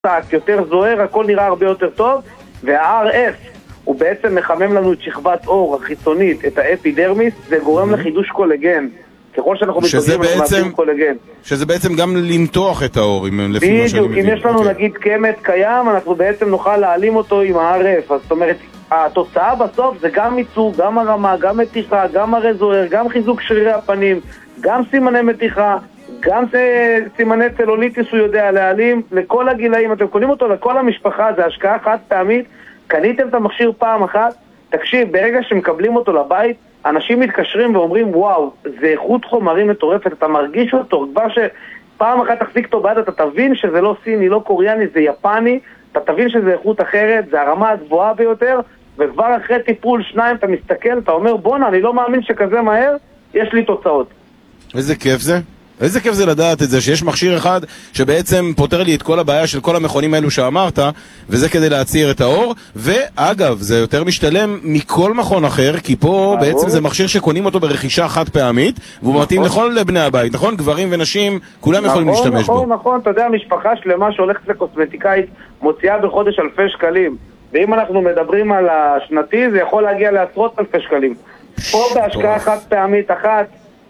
יותר זוהר, הכל נראה הרבה יותר טוב, וה-RF הוא בעצם מחמם לנו את שכבת אור החיצונית, את האפידרמיס, זה גורם לחידוש קולגן. ככל שאנחנו מתודים אנחנו מאבדים קולגן. שזה בעצם גם למתוח את האור, לפי מה שאני מבין. אם יש לנו נגיד קמת קיים, אנחנו בעצם נוכל להעלים אותו עם ה-RF. זאת אומרת, התוצאה בסוף זה גם מיצוג, גם הרמה, גם מתיחה, גם הרי זוהר, גם חיזוק שרירי הפנים, גם סימני מתיחה, גם סימני צלוליטיס הוא יודע להעלים לכל הגילאים. אתם קונים אותו לכל המשפחה, זה השקעה חד פעמית. קניתם את המכשיר פעם אחת, תקשיב, ברגע שמקבלים אותו לבית, אנשים מתקשרים ואומרים, וואו, זה איכות חומרים מטורפת, אתה מרגיש אותו, כבר שפעם אחת תחזיק אותו ביד, אתה תבין שזה לא סיני, לא קוריאני, זה יפני, אתה תבין שזה איכות אחרת, זה הרמה הגבוהה ביותר, וכבר אחרי טיפול שניים אתה מסתכל, אתה אומר, בונה, אני לא מאמין שכזה מהר, יש לי תוצאות. איזה כיף זה? איזה כיף זה לדעת את זה, שיש מכשיר אחד שבעצם פותר לי את כל הבעיה של כל המכונים האלו שאמרת, וזה כדי להציר את האור, ואגב, זה יותר משתלם מכל מכון אחר, כי פה בעצם זה מכשיר שקונים אותו ברכישה חד פעמית, והוא מתאים לכל בני הבית, נכון? גברים ונשים, כולם יכולים להשתמש בו. נכון, אתה יודע, משפחה שלמה שהולכת לקוסמטיקאית מוציאה בחודש אלפי שקלים, ואם אנחנו מדברים על השנתי, זה יכול להגיע לעשרות אלפי שקלים. פה בהשקעה חד פעמית אחת,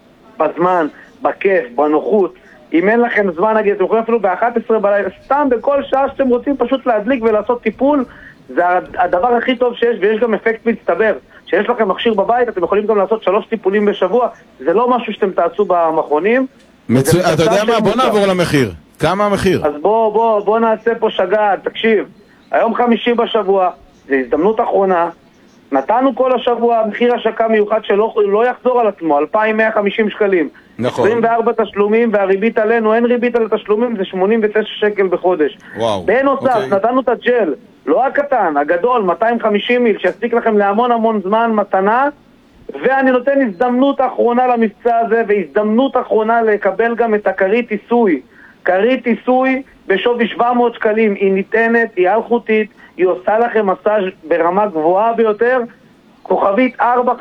בזמן, בכיף, בנוחות. אם אין לכם זמן, נגיד, אתם יכולים אפילו ב-11 בלילה, סתם בכל שעה שאתם רוצים פשוט להדליק ולעשות טיפול, זה הדבר הכי טוב שיש, ויש גם אפקט מצטבר. שיש לכם מכשיר בבית, אתם יכולים גם לעשות 3 טיפולים בשבוע, זה לא משהו שאתם תעשו במכונים. אתה יודע מה? בוא נעבור למחיר. כמה המחיר? אז בוא נעשה פה שגעת, תקשיב. היום 50 בשבוע, זה הזדמנות אחרונה, נתנו כל השבוע מחיר השקה מיוחד שלא יחזור על עצמו, 2,150 שקלים. נכון. 24 תשלומים, והריבית עלינו, אין ריבית על התשלומים, זה 89 שקל בחודש. וואו. בנוסף, נתנו את הג'ל, לא הקטן, הגדול, 250 מיל, שיספיק לכם להמון זמן מתנה, ואני נותן הזדמנות אחרונה למבצע הזה, והזדמנות אחרונה לקבל גם את הכרית עיסוי. כרית עיסוי בשווי 700 שקלים, היא ניתנת, היא אלחוטית, היא עושה לכם מסאז' ברמה גבוהה ביותר, כוכבית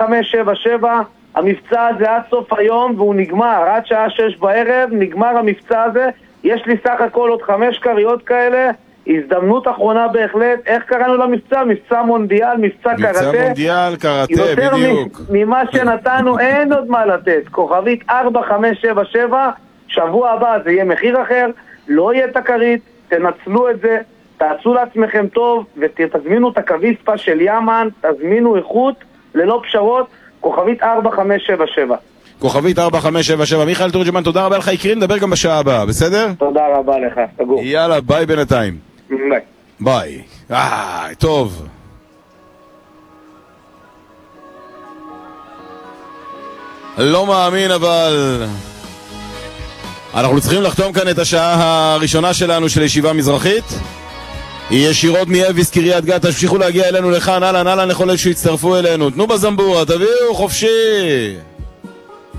4577, המבצע הזה עד סוף היום והוא נגמר, עד שעה 6 בערב נגמר המבצע הזה, יש לי סך הכל עוד 5 קריות כאלה, הזדמנות אחרונה בהחלט. איך קראנו למבצע? מבצע מונדיאל, מבצע קראטה. מבצע מונדיאל, קראטה, בדיוק. יותר ממה שנתנו אין עוד מה לתת. כוכבית 4577, שבוע הבא זה יהיה מחיר אחר, לא יהיה תקרית, תנצלו את זה, תעשו לעצמכם טוב ותזמינו את הקוויספה של יאמן, תזמינו איכות ללא פשרות, כוכבית 4577. כוכבית 4577. מיכאל תורג'מן, תודה רבה לך, יקרים, נדבר גם בשעה הבאה, בסדר? תודה רבה לך, סגור. יאללה, ביי בינתיים. ביי. ביי. טוב. לא מאמין, אבל אנחנו צריכים לחתום כאן את השעה הראשונה שלנו של ישיבה מזרחית. היא ישירות מאביס קריית גת, תמשיכו להגיע אלינו לכאן, אהלן לכל אלה שהצטרפו אלינו, תנו בזמבורה, תביאו חופשי.